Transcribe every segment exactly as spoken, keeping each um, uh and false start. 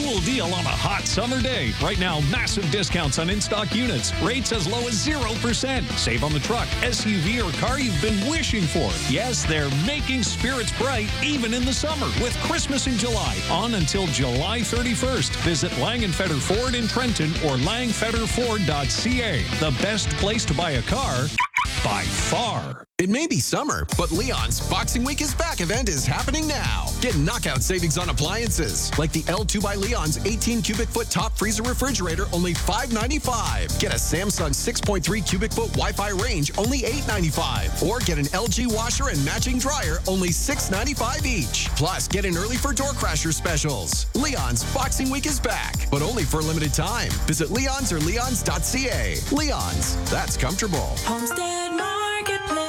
cool deal on a hot summer day. Right now, massive discounts on in-stock units. Rates as low as zero percent. Save on the truck, S U V, or car you've been wishing for. Yes, they're making spirits bright even in the summer with Christmas in July on until July thirty-first. Visit Langenfetter Ford in Trenton or lang fetter ford dot c a. The best place to buy a car by far. It may be summer, but Leon's Boxing Week is Back event is happening now. Get knockout savings on appliances, like the L two by Leon's eighteen cubic foot top freezer refrigerator, only five ninety-five. Get a Samsung six point three cubic foot Wi-Fi range, only eight ninety-five. Or get an L G washer and matching dryer, only six ninety-five each. Plus, get in early for door crasher specials. Leon's Boxing Week is back, but only for a limited time. Visit Leon's or leons dot c a. Leon's, that's comfortable. Homestead Marketplace.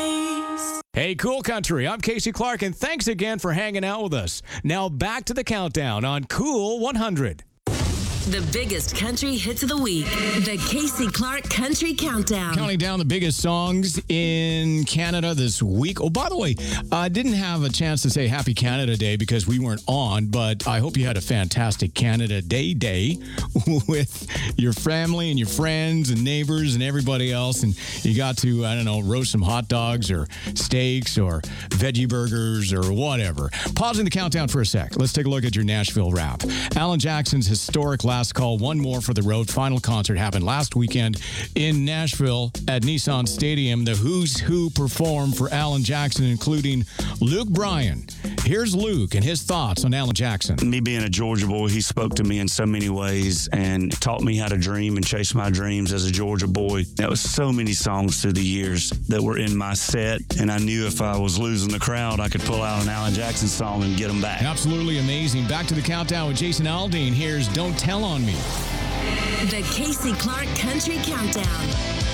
Hey, Cool Country, I'm Casey Clark, and thanks again for hanging out with us. Now back to the countdown on Cool one hundred. The biggest country hits of the week. The Casey Clark Country Countdown. Counting down the biggest songs in Canada this week. Oh, by the way, I didn't have a chance to say Happy Canada Day because we weren't on, but I hope you had a fantastic Canada Day day with your family and your friends and neighbors and everybody else. And you got to, I don't know, roast some hot dogs or steaks or veggie burgers or whatever. Pausing the countdown for a sec. Let's take a look at your Nashville wrap. Alan Jackson's historic last call, One More for the Road final concert happened last weekend in Nashville at Nissan Stadium. The Who's Who performed for Alan Jackson, including Luke Bryan. Here's Luke and his thoughts on Alan Jackson. Me being a Georgia boy, he spoke to me in so many ways and taught me how to dream and chase my dreams as a Georgia boy. There was so many songs through the years that were in my set, and I knew if I was losing the crowd, I could pull out an Alan Jackson song and get them back. Absolutely amazing. Back to the countdown with Jason Aldean. Here's Don't Tell on Me. The Casey Clark Country Countdown.